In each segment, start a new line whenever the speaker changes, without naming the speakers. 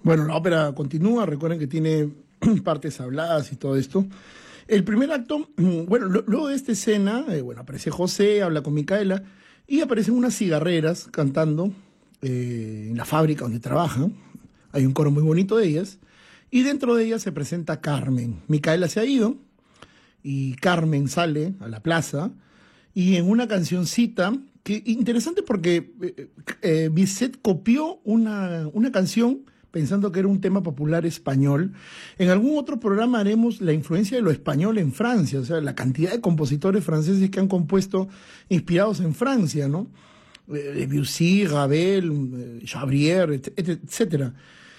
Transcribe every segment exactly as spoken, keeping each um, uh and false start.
Bueno, la ópera continúa, recuerden que tiene partes habladas y todo esto. El primer acto, bueno, lo- luego de esta escena, eh, bueno, aparece José, habla con Micaela y aparecen unas cigarreras cantando eh, en la fábrica donde trabajan. Hay un coro muy bonito de ellas y dentro de ellas se presenta Carmen. Micaela se ha ido y Carmen sale a la plaza y en una cancioncita, que interesante porque eh, eh, Bizet copió una, una canción pensando que era un tema popular español. En algún otro programa haremos la influencia de lo español en Francia, o sea, la cantidad de compositores franceses que han compuesto inspirados en Francia, ¿no? Eh, Debussy, Ravel, eh, Chabrier, et- et- etcétera.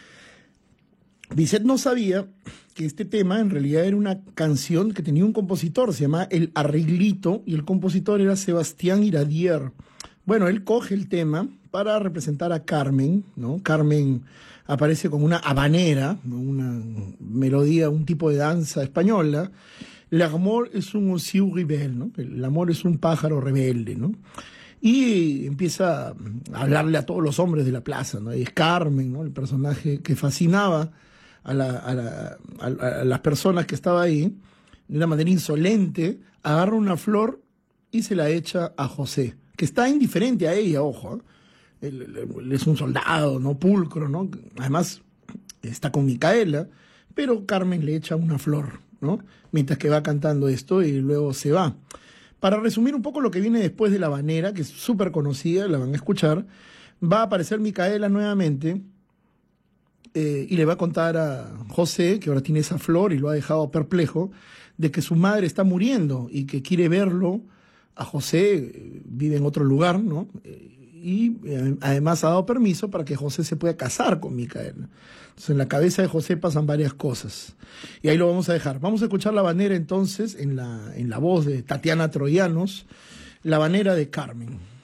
Bizet no sabía que este tema en realidad era una canción que tenía un compositor, se llamaba El Arreglito, y el compositor era Sebastián Iradier. Bueno, él coge el tema para representar a Carmen, ¿no? Carmen aparece como una habanera, ¿no? Una melodía, un tipo de danza española. L'amour es un oiseau rebelle, ¿no? El amor es un pájaro rebelde, ¿no? Y empieza a hablarle a todos los hombres de la plaza, ¿no? Y es Carmen, ¿no? El personaje que fascinaba a, la- a la- a- a las personas que estaba ahí, de una manera insolente, agarra una flor y se la echa a José, que está indiferente a ella, ojo, ¿eh? Él, él- él es un soldado, ¿no? Pulcro, ¿no? Además, está con Micaela, pero Carmen le echa una flor, ¿no? Mientras que va cantando esto y luego se va. Para resumir un poco lo que viene después de La Habanera, que es súper conocida, la van a escuchar, va a aparecer Micaela nuevamente eh, y le va a contar a José, que ahora tiene esa flor y lo ha dejado perplejo, de que su madre está muriendo y que quiere verlo. A José, eh, vive en otro lugar, ¿no? Eh, y eh, además ha dado permiso para que José se pueda casar con Micaela. Entonces en la cabeza de José pasan varias cosas. Y ahí lo vamos a dejar. Vamos a escuchar La Habanera entonces en la, en la voz de Tatiana Troyanos, La Habanera de Carmen.